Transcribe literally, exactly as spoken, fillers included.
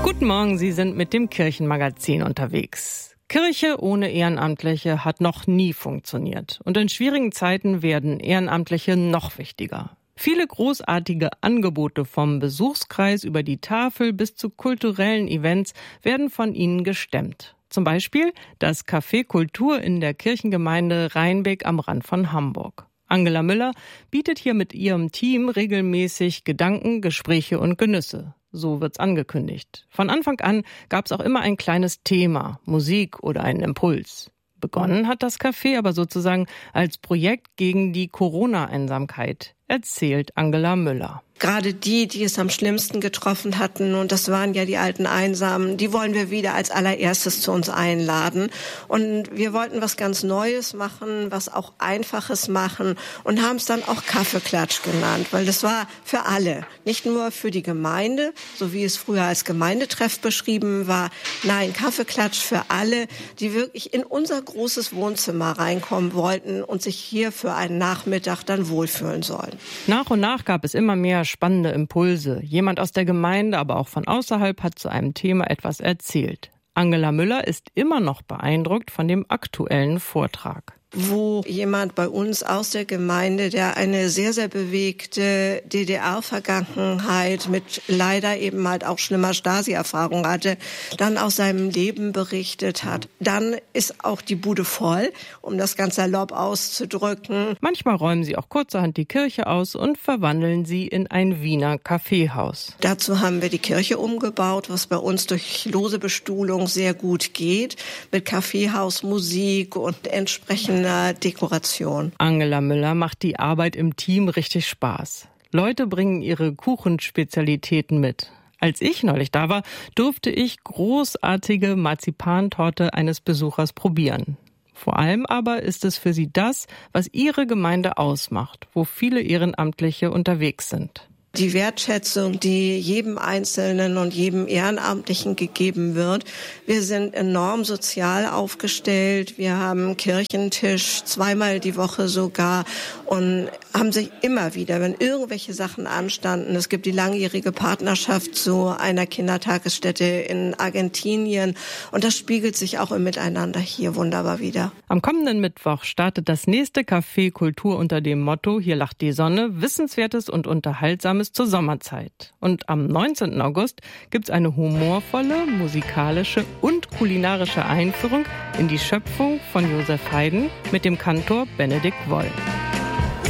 Guten Morgen, Sie sind mit dem Kirchenmagazin unterwegs. Kirche ohne Ehrenamtliche hat noch nie funktioniert. Und in schwierigen Zeiten werden Ehrenamtliche noch wichtiger. Viele großartige Angebote vom Besuchskreis über die Tafel bis zu kulturellen Events werden von ihnen gestemmt. Zum Beispiel das Café Kultur in der Kirchengemeinde Rheinbeck am Rand von Hamburg. Angela Müller bietet hier mit ihrem Team regelmäßig Gedanken, Gespräche und Genüsse. So wird's angekündigt. Von Anfang an gab's auch immer ein kleines Thema, Musik oder einen Impuls. Begonnen hat das Café aber sozusagen als Projekt gegen die Corona-Einsamkeit, erzählt Angela Müller. Gerade die, die es am schlimmsten getroffen hatten, und das waren ja die alten Einsamen, die wollen wir wieder als allererstes zu uns einladen. Und wir wollten was ganz Neues machen, was auch Einfaches machen und haben es dann auch Kaffeeklatsch genannt, weil das war für alle, nicht nur für die Gemeinde, so wie es früher als Gemeindetreff beschrieben war. Nein, Kaffeeklatsch für alle, die wirklich in unser großes Wohnzimmer reinkommen wollten und sich hier für einen Nachmittag dann wohlfühlen sollen. Nach und nach gab es immer mehr spannende Impulse. Jemand aus der Gemeinde, aber auch von außerhalb hat zu einem Thema etwas erzählt. Angela Müller ist immer noch beeindruckt von dem aktuellen Vortrag. Wo jemand bei uns aus der Gemeinde, der eine sehr, sehr bewegte D D R-Vergangenheit mit leider eben halt auch schlimmer Stasi-Erfahrung hatte, dann aus seinem Leben berichtet hat. Dann ist auch die Bude voll, um das ganz salopp auszudrücken. Manchmal räumen sie auch kurzerhand die Kirche aus und verwandeln sie in ein Wiener Kaffeehaus. Dazu haben wir die Kirche umgebaut, was bei uns durch lose Bestuhlung sehr gut geht, mit Kaffeehaus, Musik und entsprechend Dekoration. Angela Müller macht die Arbeit im Team richtig Spaß. Leute bringen ihre Kuchenspezialitäten mit. Als ich neulich da war, durfte ich großartige Marzipantorte eines Besuchers probieren. Vor allem aber ist es für sie das, was ihre Gemeinde ausmacht, wo viele Ehrenamtliche unterwegs sind. Die Wertschätzung, die jedem Einzelnen und jedem Ehrenamtlichen gegeben wird. Wir sind enorm sozial aufgestellt. Wir haben Kirchentisch zweimal die Woche sogar und haben sich immer wieder, wenn irgendwelche Sachen anstanden, es gibt die langjährige Partnerschaft zu einer Kindertagesstätte in Argentinien und das spiegelt sich auch im Miteinander hier wunderbar wieder. Am kommenden Mittwoch startet das nächste Café Kultur unter dem Motto Hier lacht die Sonne, Wissenswertes und Unterhaltsames zur Sommerzeit. Und am neunzehnten August gibt's eine humorvolle, musikalische und kulinarische Einführung in die Schöpfung von Josef Haydn mit dem Kantor Benedikt Woll.